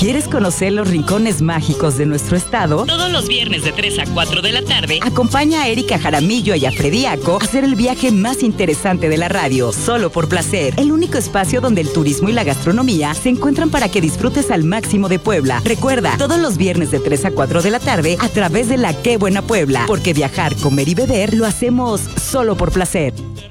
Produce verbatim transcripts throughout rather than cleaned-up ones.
¿Quieres conocer los rincones mágicos de nuestro estado? Todos los viernes de tres a cuatro de la tarde, acompaña a Erika Jaramillo y a Frediaco a hacer el viaje más interesante de la radio, solo por placer. El único espacio donde el turismo y la gastronomía se encuentran para que disfrutes al máximo de Puebla. Recuerda, todos los viernes de tres a cuatro de la tarde a través de la Qué Buena Puebla, porque viajar, comer y beber lo hacemos solo por placer.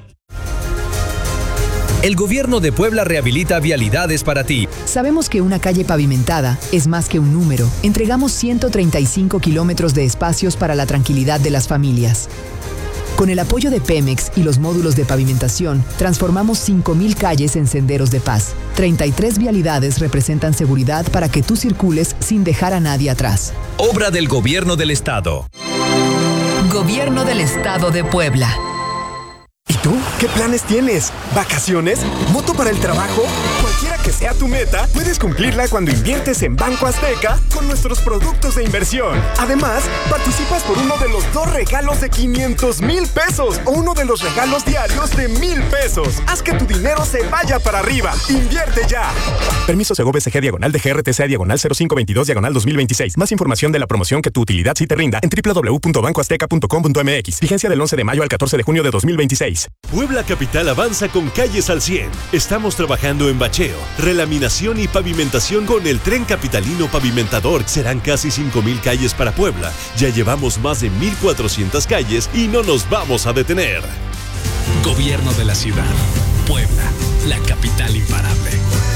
El gobierno de Puebla rehabilita vialidades para ti. Sabemos que una calle pavimentada es más que un número. Entregamos ciento treinta y cinco kilómetros de espacios para la tranquilidad de las familias. Con el apoyo de Pemex y los módulos de pavimentación, transformamos cinco mil calles en senderos de paz. treinta y tres vialidades representan seguridad para que tú circules sin dejar a nadie atrás. Obra del Gobierno del Estado. Gobierno del Estado de Puebla. ¿Y tú? ¿Qué planes tienes? ¿Vacaciones? ¿Moto para el trabajo? Cualquiera que sea tu meta, puedes cumplirla cuando inviertes en Banco Azteca con nuestros productos de inversión. Además, participas por uno de los dos regalos de quinientos mil pesos o uno de los regalos diarios de mil pesos. Haz que tu dinero se vaya para arriba. ¡Invierte ya! Permiso Segov S G diagonal de G R T C diagonal cero cinco veintidós diagonal dos mil veintiséis. Más información de la promoción que tu utilidad sí te rinda en doble u doble u doble u punto banco azteca punto com punto m x. Vigencia del once de mayo al catorce de junio de dos mil veintiséis. Puebla Capital avanza con calles al cien. Estamos trabajando en bacheo, relaminación y pavimentación con el Tren Capitalino Pavimentador. Serán casi cinco mil calles para Puebla. Ya llevamos más de mil cuatrocientas calles y no nos vamos a detener. Gobierno de la ciudad. Puebla, la capital imparable.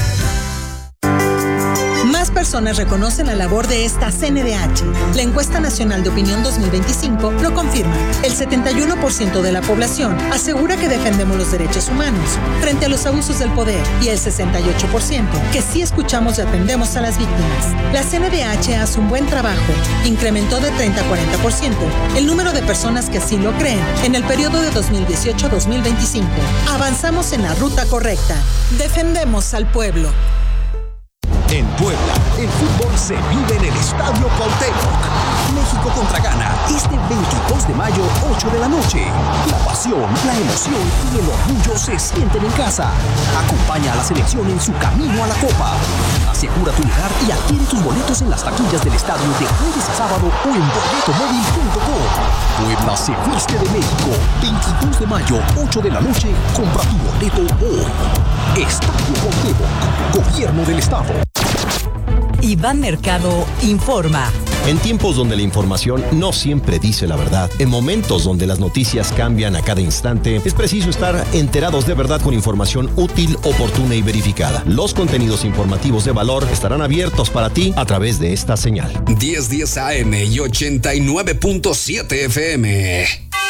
Más personas reconocen la labor de esta C N D H. La encuesta nacional de opinión dos mil veinticinco lo confirma. El setenta y uno por ciento de la población asegura que defendemos los derechos humanos frente a los abusos del poder y el sesenta y ocho por ciento que sí escuchamos y atendemos a las víctimas. La C N D H hace un buen trabajo. Incrementó de treinta a cuarenta por ciento el número de personas que así lo creen en el periodo de dos mil dieciocho a dos mil veinticinco. Avanzamos en la ruta correcta. Defendemos al pueblo. En Puebla, el fútbol se vive en el Estadio Cuauhtémoc. México contra Ghana, este veintidós de mayo, ocho de la noche. La pasión, la emoción y el orgullo se sienten en casa. Acompaña a la selección en su camino a la Copa. Asegura tu lugar y adquiere tus boletos en las taquillas del estadio de jueves a sábado o en boleto móvil punto com. Puebla se viste de México. veintidós de mayo, ocho de la noche. Compra tu boleto hoy. Estadio Cuauhtémoc, Gobierno del Estado. Iván Mercado informa. En tiempos donde la información no siempre dice la verdad, en momentos donde las noticias cambian a cada instante, es preciso estar enterados de verdad con información útil, oportuna y verificada. Los contenidos informativos de valor estarán abiertos para ti a través de esta señal. diez diez A M y ochenta y nueve punto siete F M.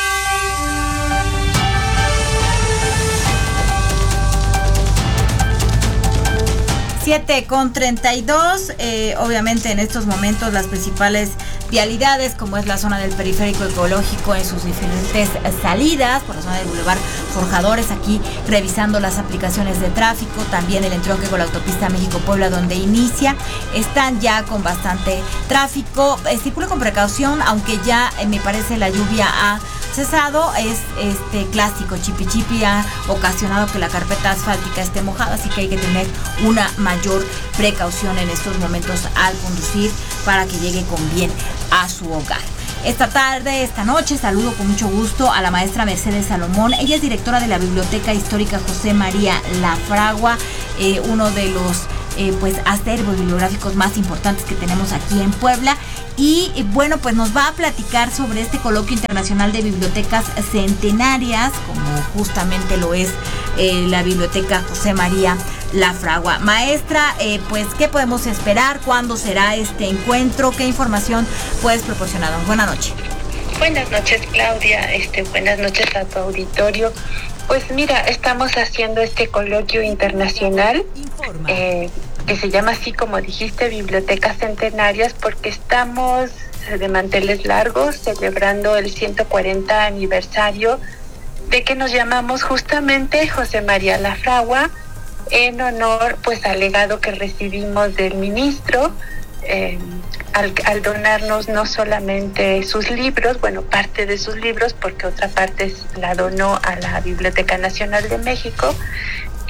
siete con treinta y dos, eh, obviamente en estos momentos las principales vialidades, como es la zona del periférico ecológico en sus diferentes salidas, por la zona del Boulevard Forjadores, aquí revisando las aplicaciones de tráfico, también el entronque con la autopista México-Puebla donde inicia, están ya con bastante tráfico, eh, circula con precaución, aunque ya eh, me parece la lluvia ha cesado, es este clásico chipi chipi ha ocasionado que la carpeta asfáltica esté mojada, así que hay que tener una mayor precaución en estos momentos al conducir para que llegue con bien a su hogar. Esta tarde, esta noche, saludo con mucho gusto a la maestra Mercedes Salomón. Ella es directora de la Biblioteca Histórica José María Lafragua, eh, uno de los eh, pues acervos bibliográficos más importantes que tenemos aquí en Puebla. Y bueno, pues nos va a platicar sobre este coloquio internacional de bibliotecas centenarias, como justamente lo es eh, la Biblioteca José María Lafragua. Maestra, eh, pues, ¿qué podemos esperar? ¿Cuándo será este encuentro? ¿Qué información puedes proporcionarnos? Buenas noches. Buenas noches, Claudia. Este, buenas noches a tu auditorio. Pues mira, estamos haciendo este coloquio internacional eh, que se llama así, como dijiste, Bibliotecas Centenarias, porque estamos de manteles largos celebrando el ciento cuarenta aniversario de que nos llamamos justamente José María Lafragua, en honor pues al legado que recibimos del ministro eh, al, al donarnos no solamente sus libros, bueno, parte de sus libros, porque otra parte la donó a la Biblioteca Nacional de México,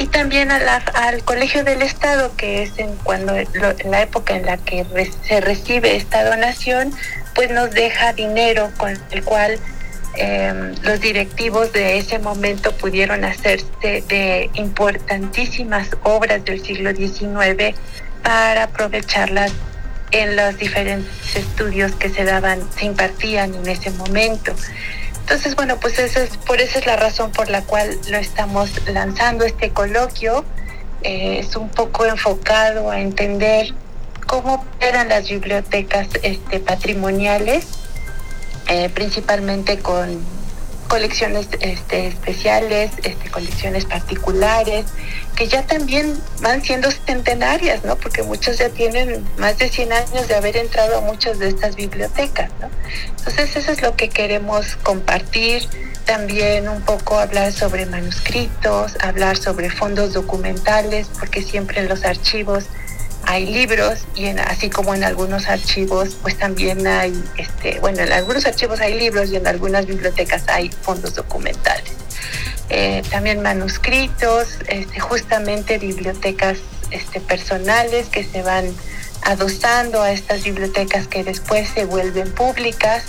y también a la, al Colegio del Estado, que es en cuando lo, en la época en la que re, se recibe esta donación, pues nos deja dinero con el cual eh, los directivos de ese momento pudieron hacerse de importantísimas obras del siglo diecinueve para aprovecharlas en los diferentes estudios que se daban, se impartían en ese momento. Entonces, bueno, pues esa es, por esa es la razón por la cual lo estamos lanzando este coloquio. Eh, es un poco enfocado a entender cómo eran las bibliotecas este, patrimoniales, eh, principalmente con colecciones este, especiales, este, colecciones particulares, que ya también van siendo centenarias, ¿no? Porque muchos ya tienen más de cien años de haber entrado a muchas de estas bibliotecas, ¿no? Entonces eso es lo que queremos compartir. También un poco hablar sobre manuscritos, hablar sobre fondos documentales, porque siempre en los archivos hay libros y en, así como en algunos archivos pues también hay este bueno en algunos archivos hay libros y en algunas bibliotecas hay fondos documentales, eh, también manuscritos, este, justamente bibliotecas este, personales que se van adosando a estas bibliotecas que después se vuelven públicas.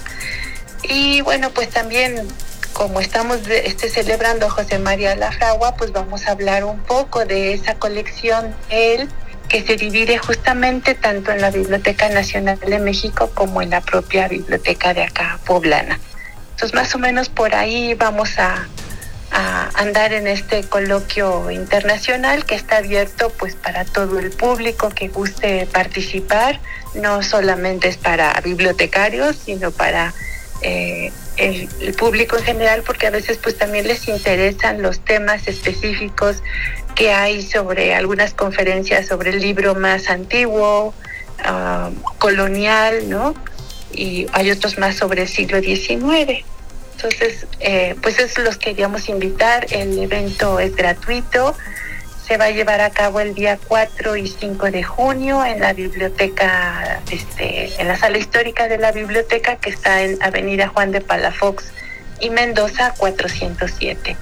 Y bueno, pues también como estamos de, este, celebrando a José María Lafragua, pues vamos a hablar un poco de esa colección de él, que se divide justamente tanto en la Biblioteca Nacional de México como en la propia biblioteca de acá, poblana. Entonces, más o menos por ahí vamos a, a andar en este coloquio internacional que está abierto pues para todo el público que guste participar. No solamente es para bibliotecarios, sino para eh, el, el público en general, porque a veces pues también les interesan los temas específicos que hay sobre algunas conferencias sobre el libro más antiguo, uh, colonial, ¿no? Y hay otros más sobre el siglo diecinueve. Entonces, eh, pues esos los queríamos invitar. El evento es gratuito. Se va a llevar a cabo el día cuatro y cinco de junio en la biblioteca, este, en la sala histórica de la biblioteca, que está en Avenida Juan de Palafox y Mendoza cuatrocientos siete.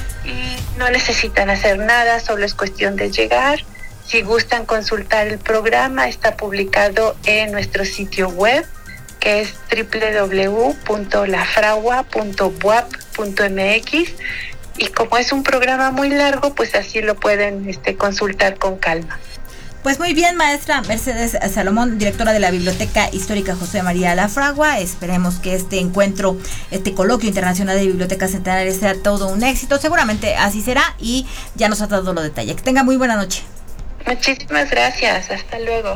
Y no necesitan hacer nada, solo es cuestión de llegar. Si gustan consultar el programa, está publicado en nuestro sitio web, que es doble u doble u doble u punto lafragua punto b u a p punto m x, y como es un programa muy largo, pues así lo pueden este, consultar con calma. Pues muy bien, maestra Mercedes Salomón, directora de la Biblioteca Histórica José María Lafragua. Esperemos que este encuentro, este coloquio internacional de bibliotecas centenarias sea todo un éxito. Seguramente así será y ya nos ha dado los detalles. Que tenga muy buena noche. Muchísimas gracias. Hasta luego.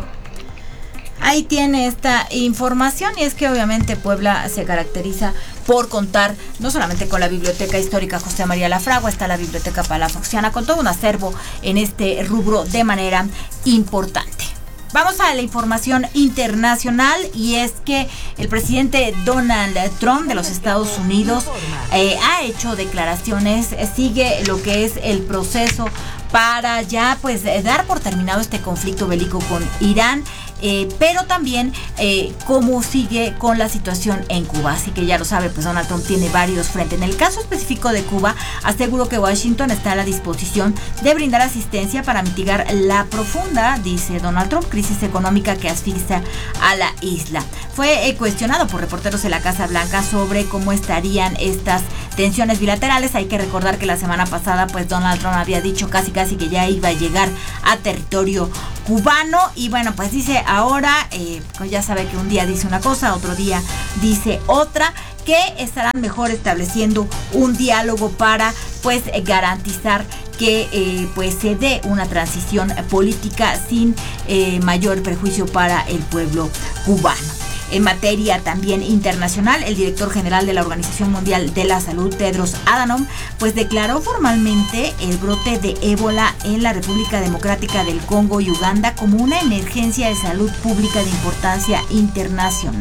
Ahí tiene esta información, y es que obviamente Puebla se caracteriza por contar no solamente con la Biblioteca Histórica José María Lafragua, está la Biblioteca Palafoxiana con todo un acervo en este rubro de manera importante. Vamos a la información internacional, y es que el presidente Donald Trump de los Estados Unidos eh, ha hecho declaraciones, sigue lo que es el proceso para ya pues dar por terminado este conflicto bélico con Irán, eh, pero también eh, cómo sigue con la situación en Cuba. Así que ya lo sabe, pues Donald Trump tiene varios frentes. En el caso específico de Cuba, aseguró que Washington está a la disposición de brindar asistencia para mitigar la profunda, dice Donald Trump, crisis económica que asfixia a la isla. Fue eh, cuestionado por reporteros de la Casa Blanca sobre cómo estarían estas tensiones bilaterales. Hay que recordar que la semana pasada pues Donald Trump había dicho casi casi que ya iba a llegar a territorio cubano, y bueno, pues dice ahora, eh, pues ya sabe que un día dice una cosa, otro día dice otra, que estarán mejor estableciendo un diálogo para pues garantizar que eh, pues se dé una transición política sin eh, mayor perjuicio para el pueblo cubano. En materia también internacional, el director general de la Organización Mundial de la Salud, Tedros Adhanom, pues declaró formalmente el brote de ébola en la República Democrática del Congo y Uganda como una emergencia de salud pública de importancia internacional.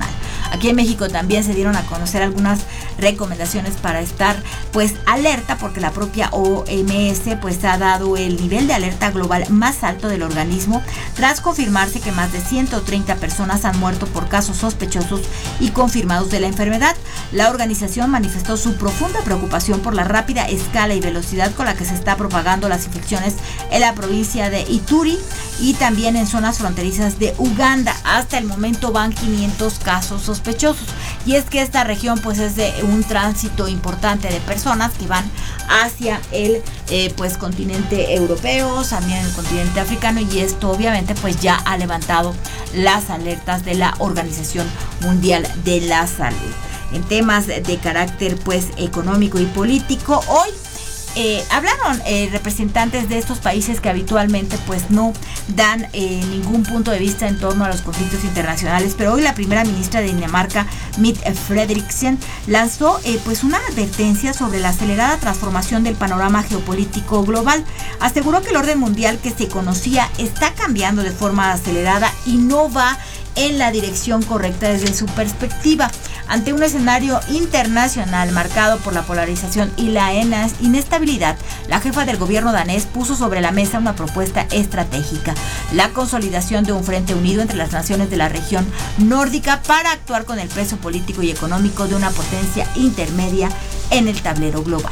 Aquí en México también se dieron a conocer algunas recomendaciones para estar pues alerta, porque la propia O M S pues ha dado el nivel de alerta global más alto del organismo tras confirmarse que más de ciento treinta personas han muerto por casos sospechosos y confirmados de la enfermedad. La organización manifestó su profunda preocupación por la rápida escala y velocidad con la que se está propagando las infecciones en la provincia de Ituri y también en zonas fronterizas de Uganda. Hasta el momento van quinientos casos sospechosos, y es que esta región pues es de un tránsito importante de personas que van hacia el eh, pues continente europeo, también el continente africano, y esto obviamente pues ya ha levantado las alertas de la Organización Mundial de la Salud. En temas de carácter pues económico y político, hoy Eh, hablaron eh, representantes de estos países que habitualmente pues no dan eh, ningún punto de vista en torno a los conflictos internacionales, pero hoy la primera ministra de Dinamarca, Mette Frederiksen, lanzó eh, pues una advertencia sobre la acelerada transformación del panorama geopolítico global. Aseguró que el orden mundial que se conocía está cambiando de forma acelerada y no va en la dirección correcta desde su perspectiva. Ante un escenario internacional marcado por la polarización y la inestabilidad, la jefa del gobierno danés puso sobre la mesa una propuesta estratégica: la consolidación de un frente unido entre las naciones de la región nórdica para actuar con el peso político y económico de una potencia intermedia en el tablero global.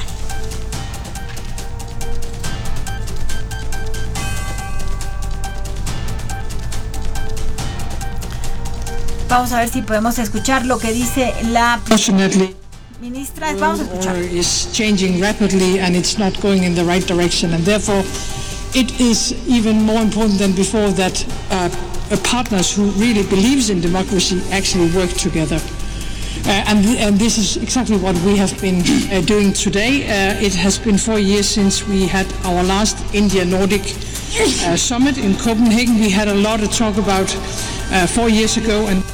Vamos a ver si podemos escuchar lo que dice la ministra. Vamos a escuchar. Is changing rapidly and it's not going in the right direction, and therefore it is even more important than before that uh, partners who really believes in democracy actually work together. Uh, and, and this is exactly what we have been uh, doing today. Uh, it has been four years since we had our last India-Nordic uh, summit in Copenhagen. We had a lot to talk about uh, four years ago. And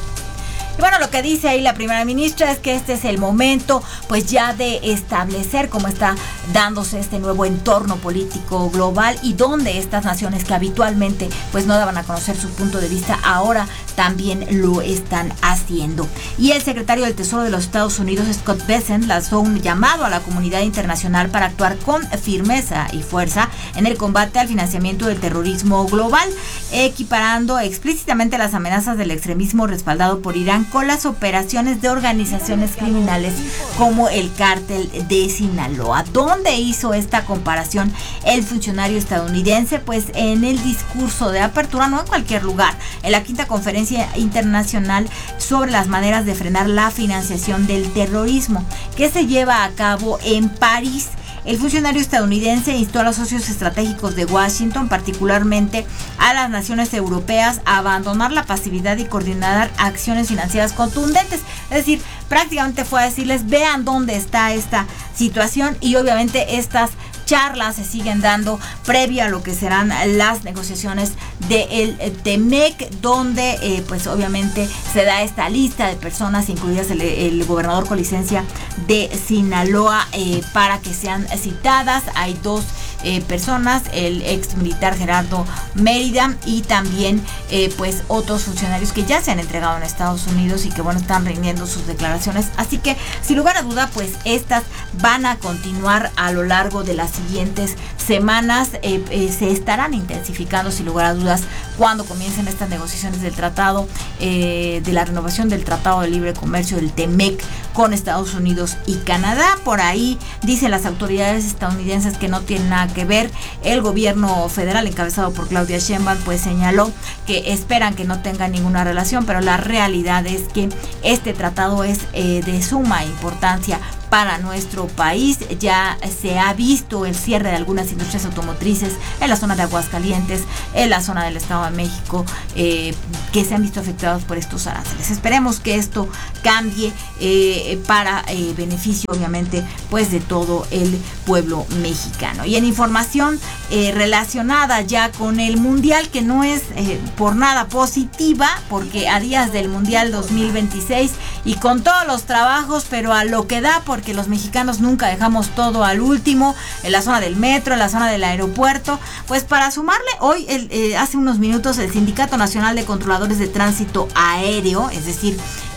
Y bueno, lo que dice ahí la primera ministra es que este es el momento pues ya de establecer cómo está dándose este nuevo entorno político global, y donde estas naciones que habitualmente pues no daban a conocer su punto de vista ahora también lo están haciendo. Y el secretario del Tesoro de los Estados Unidos, Scott Bessent, lanzó un llamado a la comunidad internacional para actuar con firmeza y fuerza en el combate al financiamiento del terrorismo global, equiparando explícitamente las amenazas del extremismo respaldado por Irán con las operaciones de organizaciones criminales como el cártel de Sinaloa. ¿Dónde hizo esta comparación el funcionario estadounidense? Pues en el discurso de apertura, no en cualquier lugar, en la quinta conferencia internacional sobre las maneras de frenar la financiación del terrorismo, que se lleva a cabo en París. El funcionario estadounidense instó a los socios estratégicos de Washington, particularmente a las naciones europeas, a abandonar la pasividad y coordinar acciones financieras contundentes. Es decir, prácticamente fue a decirles: vean dónde está esta situación, y obviamente estas charlas se siguen dando previo a lo que serán las negociaciones del T M E C, donde eh, pues obviamente se da esta lista de personas, incluidas el, el gobernador con licencia de Sinaloa, eh, para que sean citadas. Hay dos eh, personas, el ex militar Gerardo Mérida y también eh, pues otros funcionarios que ya se han entregado en Estados Unidos y que bueno, están rindiendo sus declaraciones. Así que sin lugar a duda pues estas van a continuar a lo largo de las siguientes semanas. Eh, eh, se estarán intensificando sin lugar a dudas cuando comiencen estas negociaciones del tratado eh, de la renovación del Tratado de Libre Comercio del T M E C con Estados Unidos y Canadá. Por ahí dicen las autoridades estadounidenses que no tienen nada que ver. El gobierno federal encabezado por Claudia Sheinbaum pues señaló que esperan que no tenga ninguna relación, pero la realidad es que este tratado es eh, de suma importancia para nuestro país. Ya se ha visto el cierre de algunas industrias automotrices en la zona de Aguascalientes, en la zona del Estado de México, eh, que se han visto afectados por estos aranceles. Esperemos que esto cambie eh, para eh, beneficio, obviamente, pues de todo el pueblo mexicano. Y en información eh, relacionada ya con el Mundial, que no es eh, por nada positiva, porque a días del Mundial dos mil veintiséis y con todos los trabajos, pero a lo que da, porque los mexicanos nunca dejamos todo al último, en la zona del metro, en la zona del aeropuerto, pues para sumarle, hoy, el, eh, hace unos minutos, el Sindicato Nacional de Controladores de Tránsito Aéreo, es decir,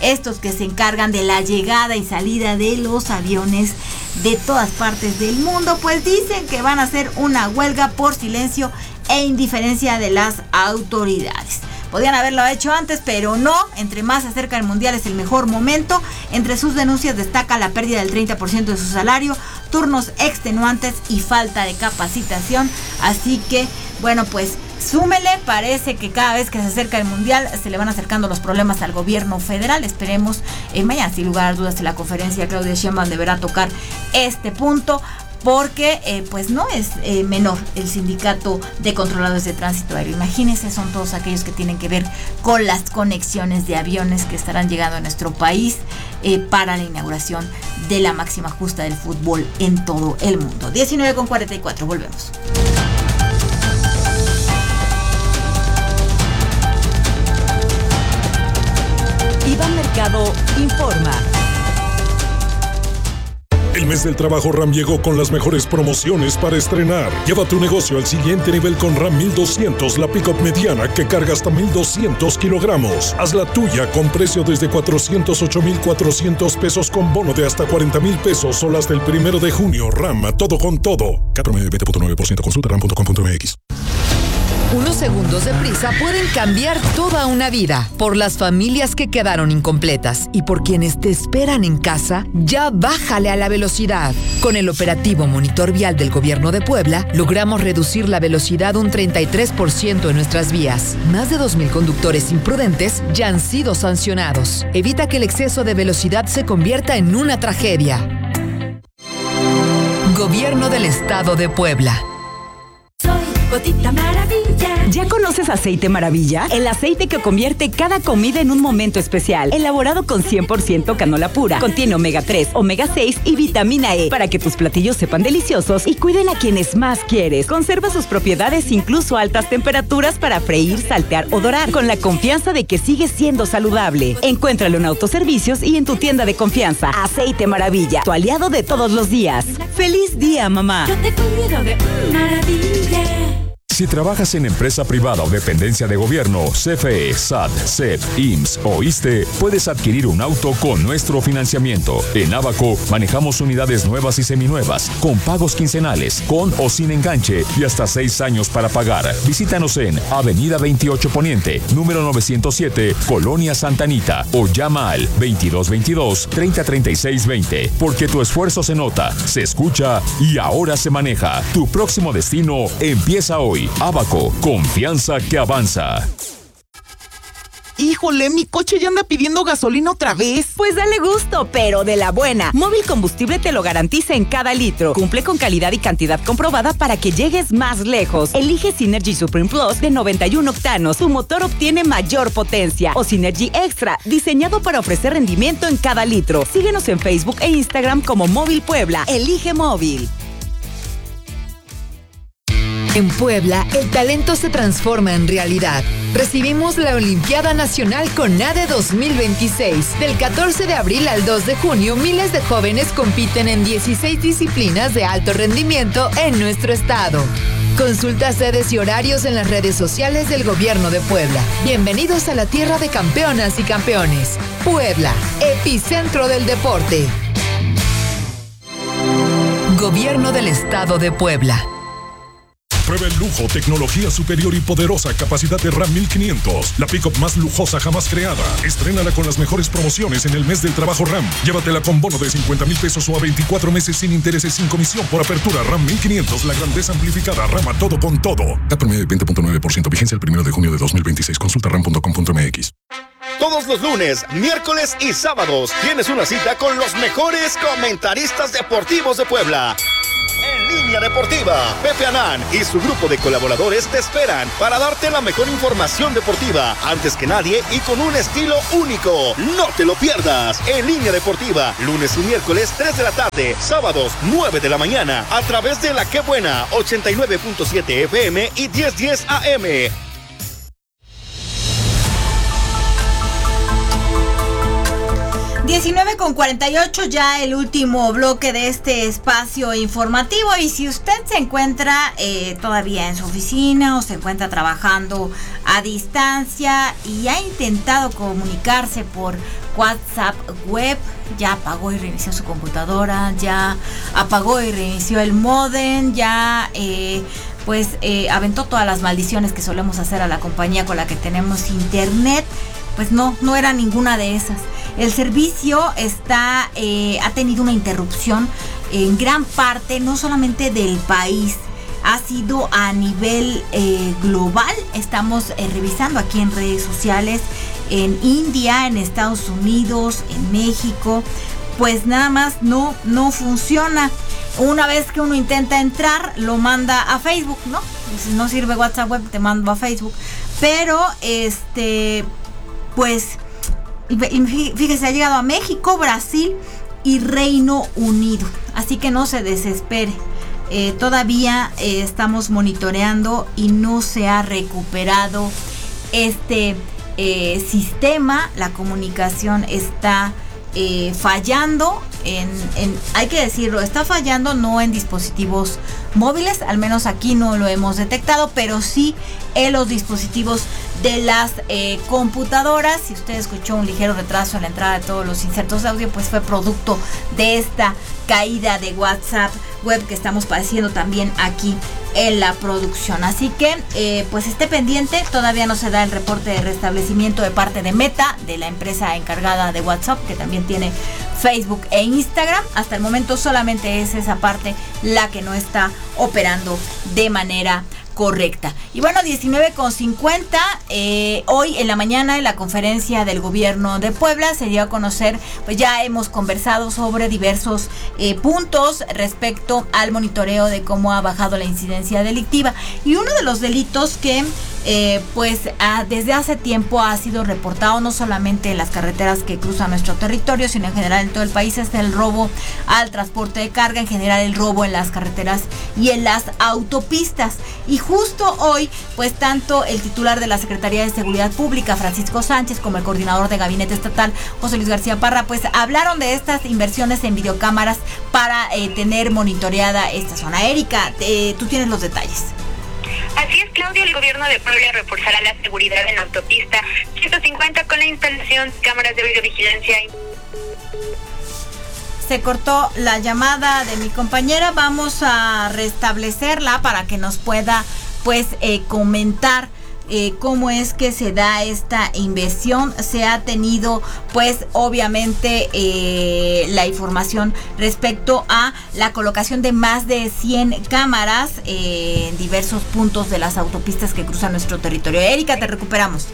estos que se encargan de la llegada y salida de los aviones de todas partes del mundo, pues dicen que van a hacer una huelga por silencio e indiferencia de las autoridades. Podían haberlo hecho antes, pero no. Entre más se acerca el mundial es el mejor momento. Entre sus denuncias destaca la pérdida del treinta por ciento de su salario, turnos extenuantes y falta de capacitación. Así que, bueno, pues súmele, parece que cada vez que se acerca el mundial se le van acercando los problemas al gobierno federal. Esperemos, eh, mañana sin lugar a dudas en la conferencia Claudia Sheinbaum deberá tocar este punto, porque eh, pues no es eh, menor el sindicato de controladores de tránsito aéreo. Imagínense, son todos aquellos que tienen que ver con las conexiones de aviones que estarán llegando a nuestro país eh, para la inauguración de la máxima justa del fútbol en todo el mundo. diecinueve con cuarenta y cuatro, volvemos. Iván Mercado informa. El mes del trabajo RAM llegó con las mejores promociones para estrenar. Lleva tu negocio al siguiente nivel con RAM mil doscientos, la pick-up mediana que carga hasta mil doscientos kilogramos. Haz la tuya con precio desde cuatrocientos ocho mil cuatrocientos pesos con bono de hasta cuarenta mil pesos solo hasta el primero de junio. RAM, a todo con todo. Cat promedio veinte punto nueve por ciento. Consulta ram punto com punto m x. Unos segundos de prisa pueden cambiar toda una vida. Por las familias que quedaron incompletas y por quienes te esperan en casa, ya bájale a la velocidad. Con el operativo Monitor Vial del Gobierno de Puebla, logramos reducir la velocidad un treinta y tres por ciento en nuestras vías. Más de dos mil conductores imprudentes ya han sido sancionados. Evita que el exceso de velocidad se convierta en una tragedia. Gobierno del Estado de Puebla. Gotita Maravilla. ¿Ya conoces Aceite Maravilla? El aceite que convierte cada comida en un momento especial. Elaborado con cien por ciento canola pura. Contiene omega tres, omega seis y vitamina E para que tus platillos sepan deliciosos y cuiden a quienes más quieres. Conserva sus propiedades incluso a altas temperaturas para freír, saltear o dorar, con la confianza de que sigue siendo saludable. Encuéntralo en autoservicios y en tu tienda de confianza. Aceite Maravilla, tu aliado de todos los días. ¡Feliz día, mamá! Yo te cuido de Maravilla. Si trabajas en empresa privada o dependencia de gobierno, C F E, S A T, C E P, I M S S o I S S S T E, puedes adquirir un auto con nuestro financiamiento. En Abaco manejamos unidades nuevas y seminuevas, con pagos quincenales, con o sin enganche y hasta seis años para pagar. Visítanos en Avenida veintiocho Poniente, número novecientos siete, Colonia Santa Anita, o llama al veintidós veintidós, treinta treinta y seis veinte, porque tu esfuerzo se nota, se escucha y ahora se maneja. Tu próximo destino empieza hoy. Abaco, confianza que avanza. Híjole, mi coche ya anda pidiendo gasolina otra vez. Pues dale gusto, pero de la buena. Móvil Combustible te lo garantiza en cada litro. Cumple con calidad y cantidad comprobada para que llegues más lejos. Elige Synergy Supreme Plus de noventa y uno octanos. Tu motor obtiene mayor potencia. O Synergy Extra, diseñado para ofrecer rendimiento en cada litro. Síguenos en Facebook e Instagram como Móvil Puebla. Elige Móvil. En Puebla, el talento se transforma en realidad. Recibimos la Olimpiada Nacional CONADE dos mil veintiséis. Del catorce de abril al dos de junio, miles de jóvenes compiten en dieciséis disciplinas de alto rendimiento en nuestro estado. Consulta sedes y horarios en las redes sociales del Gobierno de Puebla. Bienvenidos a la tierra de campeonas y campeones. Puebla, epicentro del deporte. Gobierno del Estado de Puebla. Prueba el lujo, tecnología superior y poderosa capacidad de RAM mil quinientos. La pick-up más lujosa jamás creada. Estrénala con las mejores promociones en el mes del trabajo RAM. Llévatela con bono de cincuenta mil pesos o a veinticuatro meses sin intereses, sin comisión por apertura. RAM mil quinientos, la grandeza amplificada. RAM a todo con todo. Cat promedio veinte punto nueve por ciento. Vigencia el primero de junio de dos mil veintiséis. Consulta ram punto com punto m x. Todos los lunes, miércoles y sábados tienes una cita con los mejores comentaristas deportivos de Puebla. En Línea Deportiva, Pepe Anán y su grupo de colaboradores te esperan para darte la mejor información deportiva antes que nadie y con un estilo único. No te lo pierdas. En Línea Deportiva, lunes y miércoles tres de la tarde, sábados nueve de la mañana, a través de La Qué Buena ochenta y nueve punto siete F M y diez diez A M. diecinueve con cuarenta y ocho, ya el último bloque de este espacio informativo. Y si usted se encuentra eh, todavía en su oficina o se encuentra trabajando a distancia y ha intentado comunicarse por WhatsApp web, ya apagó y reinició su computadora, ya apagó y reinició el módem, ya eh, pues eh, aventó todas las maldiciones que solemos hacer a la compañía con la que tenemos internet, pues no, no era ninguna de esas. El servicio está eh, ha tenido una interrupción en gran parte, no solamente del país, ha sido a nivel eh, global. Estamos eh, revisando aquí en redes sociales, en India, en Estados Unidos, en México, pues nada más no, no funciona. Una vez que uno intenta entrar, lo manda a Facebook, ¿no? Si no sirve WhatsApp web, te mando a Facebook. Pero, este, pues, fíjese, ha llegado a México, Brasil y Reino Unido. Así que no se desespere. Eh, todavía eh, estamos monitoreando y no se ha recuperado este eh, sistema. La comunicación está eh, fallando. En, en, hay que decirlo, está fallando no en dispositivos móviles, al menos aquí no lo hemos detectado, pero sí en los dispositivos de las eh, computadoras. Si usted escuchó un ligero retraso en la entrada de todos los insertos de audio, pues fue producto de esta caída de WhatsApp web que estamos padeciendo también aquí en la producción. Así que eh, pues esté pendiente, todavía no se da el reporte de restablecimiento de parte de Meta, de la empresa encargada de WhatsApp, que también tiene Facebook e Instagram. Hasta el momento solamente es esa parte la que no está operando de manera correcta. Y bueno, diecinueve con cincuenta, eh, hoy en la mañana en la conferencia del gobierno de Puebla se dio a conocer, pues ya hemos conversado sobre diversos eh, puntos respecto al monitoreo de cómo ha bajado la incidencia delictiva. Y uno de los delitos que eh, pues a, desde hace tiempo ha sido reportado no solamente en las carreteras que cruzan nuestro territorio, sino en general en todo el país, es el robo al transporte de carga, en general el robo en las carreteras y en las autopistas. Y justo hoy, pues tanto el titular de la Secretaría de Seguridad Pública, Francisco Sánchez, como el coordinador de Gabinete Estatal, José Luis García Parra, pues hablaron de estas inversiones en videocámaras para eh, tener monitoreada esta zona. Erika, eh, tú tienes los detalles. Así es, Claudia, el gobierno de Puebla reforzará la seguridad en la autopista ciento cincuenta con la instalación de cámaras de videovigilancia. Se cortó la llamada de mi compañera, vamos a restablecerla para que nos pueda pues eh, comentar eh, cómo es que se da esta inversión. Se ha tenido pues obviamente eh, la información respecto a la colocación de más de cien cámaras eh, en diversos puntos de las autopistas que cruzan nuestro territorio. Erika, te recuperamos.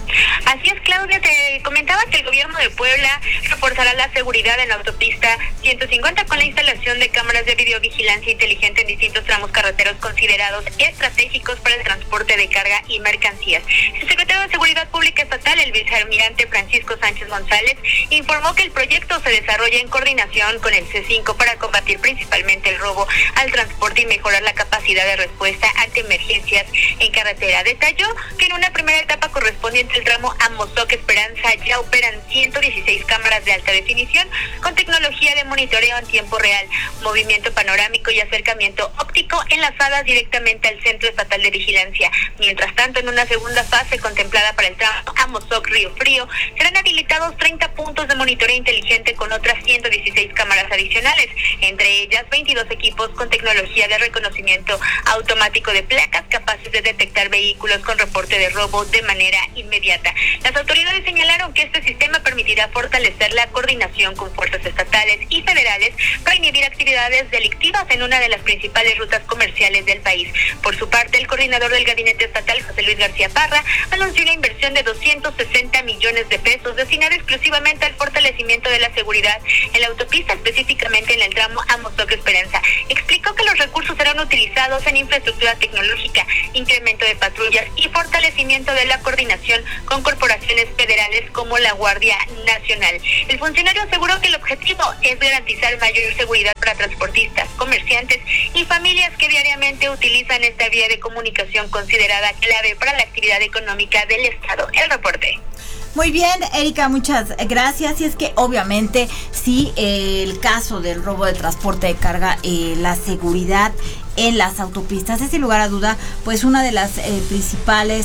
Así es, Claudia, te comentaba que el gobierno de Puebla reforzará la seguridad en la autopista ciento cincuenta con la instalación de cámaras de videovigilancia inteligente en distintos tramos carreteros considerados estratégicos para el transporte de carga y mercancías. El secretario de Seguridad Pública Estatal, el vicealmirante Francisco Sánchez González, informó que el proyecto se desarrolla en coordinación con el C cinco para combatir principalmente el robo al transporte y mejorar la capacidad de respuesta ante emergencias en carretera. Detalló que en una primera etapa correspondiente el tramo Amozoc Esperanza ya operan ciento dieciséis cámaras de alta definición con tecnología de monitoreo en tiempo real, movimiento panorámico y acercamiento óptico enlazadas directamente al Centro Estatal de Vigilancia. Mientras tanto, en una segunda fase contemplada para el tramo Amozoc Río Frío, serán habilitados treinta puntos de monitoreo inteligente con otras ciento dieciséis cámaras adicionales, entre ellas veintidós equipos con tecnología de reconocimiento automático de placas capaces de detectar vehículos con reporte de robo de manera inmediata. Las autoridades señalaron que este sistema permitirá fortalecer la coordinación con fuerzas estatales y federales para inhibir actividades delictivas en una de las principales rutas comerciales del país. Por su parte, el coordinador del Gabinete Estatal, José Luis García Parra, anunció una inversión de doscientos sesenta millones de pesos destinada exclusivamente al fortalecimiento de la seguridad en la autopista, específicamente en el tramo Amozoc Esperanza. Explicó que los recursos serán utilizados en infraestructura tecnológica, incremento de patrullas y fortalecimiento de la coordinación con corporaciones federales como la Guardia Nacional. El funcionario aseguró que el objetivo es garantizar mayor seguridad para transportistas, comerciantes y familias que diariamente utilizan esta vía de comunicación considerada clave para la actividad económica del Estado. El reporte. Muy bien, Erika, muchas gracias. Y es que obviamente sí, eh, el caso del robo de transporte de carga, eh, la seguridad en las autopistas es sin lugar a duda pues una de las eh, principales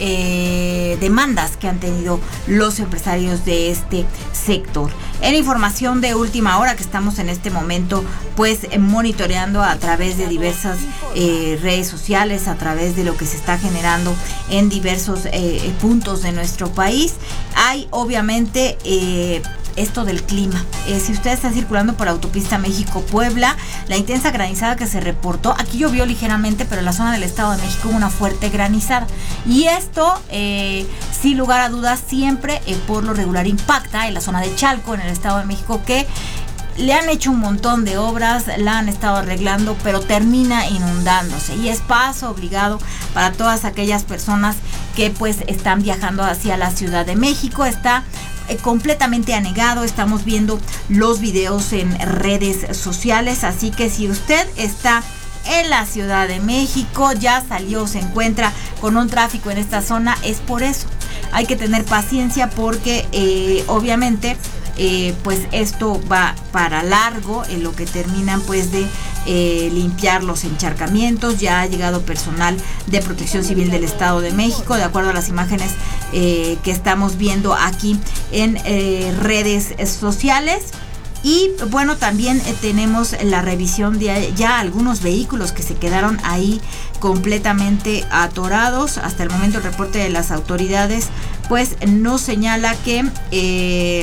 Eh, demandas que han tenido los empresarios de este sector. En información de última hora que estamos en este momento pues eh, monitoreando a través de diversas eh, redes sociales, a través de lo que se está generando en diversos eh, puntos de nuestro país, hay obviamente eh, esto del clima. Eh, si usted está circulando por autopista México-Puebla, la intensa granizada que se reportó, aquí llovió ligeramente, pero en la zona del Estado de México hubo una fuerte granizada. Y esto, eh, sin lugar a dudas, siempre eh, por lo regular impacta en la zona de Chalco, en el Estado de México, que le han hecho un montón de obras, la han estado arreglando, pero termina inundándose. Y es paso obligado para todas aquellas personas que pues están viajando hacia la Ciudad de México. Está completamente anegado, estamos viendo los videos en redes sociales, así que si usted está en la Ciudad de México, ya salió, se encuentra con un tráfico en esta zona, es por eso. Hay que tener paciencia porque eh, obviamente eh, pues esto va para largo, en lo que terminan pues de eh, limpiar los encharcamientos. Ya ha llegado personal de Protección Civil del Estado de México, de acuerdo a las imágenes eh, que estamos viendo aquí en eh, redes sociales. Y bueno, también eh, tenemos la revisión de ya algunos vehículos que se quedaron ahí completamente atorados. Hasta el momento el reporte de las autoridades pues nos señala que eh,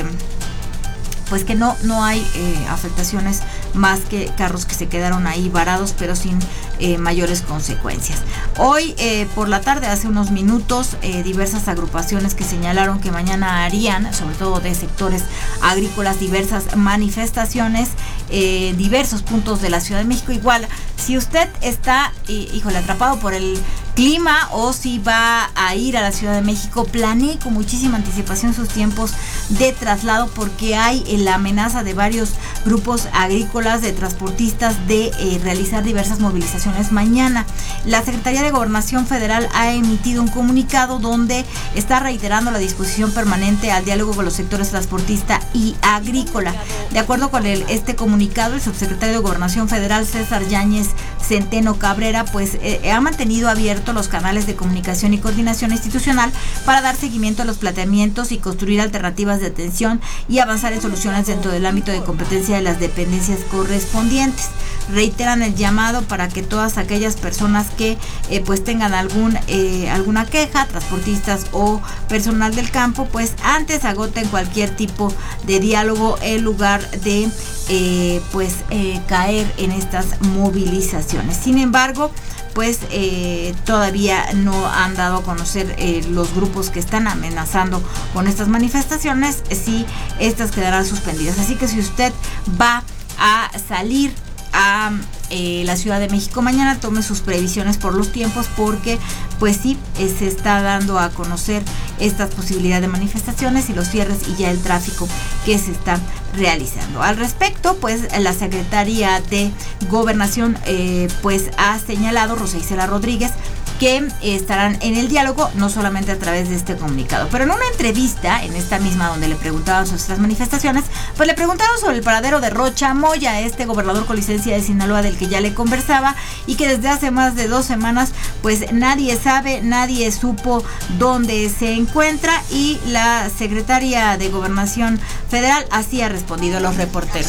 pues que no, no hay eh, afectaciones más que carros que se quedaron ahí varados, pero sin eh, mayores consecuencias. Hoy eh, por la tarde, hace unos minutos, eh, diversas agrupaciones que señalaron que mañana harían, sobre todo de sectores agrícolas, diversas manifestaciones, eh, diversos puntos de la Ciudad de México. Igual, si usted está, eh, híjole, atrapado por el clima o si va a ir a la Ciudad de México, planee con muchísima anticipación sus tiempos de traslado, porque hay eh, la amenaza de varios grupos agrícolas, de transportistas, de eh, realizar diversas movilizaciones mañana. La Secretaría de Gobernación Federal ha emitido un comunicado donde está reiterando la disposición permanente al diálogo con los sectores transportista y agrícola. De acuerdo con el, este comunicado, el subsecretario de Gobernación Federal, César Yáñez Centeno Cabrera, pues eh, ha mantenido abiertos los canales de comunicación y coordinación institucional para dar seguimiento a los planteamientos y construir alternativas de atención y avanzar en soluciones dentro del ámbito de competencia de las dependencias correspondientes. Reiteran el llamado para que todas aquellas personas que eh, pues tengan algún eh, alguna queja, transportistas o personal del campo, pues antes agoten cualquier tipo de diálogo en lugar de eh, pues eh, caer en estas movilizaciones. Sin embargo, pues eh, todavía no han dado a conocer eh, los grupos que están amenazando con estas manifestaciones, si estas quedarán suspendidas. Así que si usted va a salir a eh, la Ciudad de México mañana, tome sus previsiones por los tiempos, porque pues sí, eh, se está dando a conocer estas posibilidades de manifestaciones y los cierres y ya el tráfico que se está realizando. Al respecto, pues la Secretaría de Gobernación eh, pues ha señalado, Rosa Isela Rodríguez, que estarán en el diálogo, no solamente a través de este comunicado, pero en una entrevista, en esta misma donde le preguntaban sobre estas manifestaciones, pues le preguntaron sobre el paradero de Rocha Moya, este gobernador con licencia de Sinaloa del que ya le conversaba, y que desde hace más de dos semanas pues nadie sabe, nadie supo dónde se encuentra, y la Secretaría de Gobernación Federal así ha respondido a los reporteros.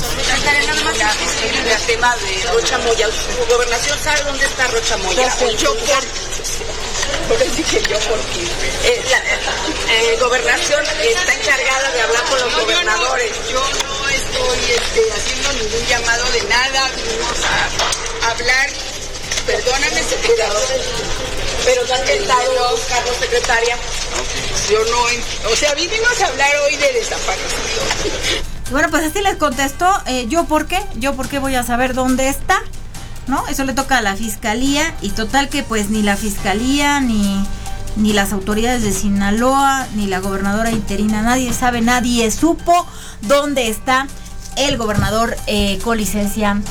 El tema de Rocha Moya, ¿su gobernación sabe dónde está Rocha Moya? Yo por Por decir que yo porque eh, la eh, gobernación está encargada de hablar con los no, gobernadores. Yo no, yo no estoy este, haciendo ningún llamado de nada, vinimos a hablar, perdóname secretario, pero ya han estado buscando secretaria. Yo no, o sea, vinimos a hablar hoy de desaparecidos. Bueno, pues así les contestó, eh, ¿yo por qué? ¿Yo por qué voy a saber dónde está? ¿No? Eso le toca a la fiscalía, y total que pues ni la fiscalía, ni, ni las autoridades de Sinaloa, ni la gobernadora interina, nadie sabe, nadie supo dónde está el gobernador eh, con licencia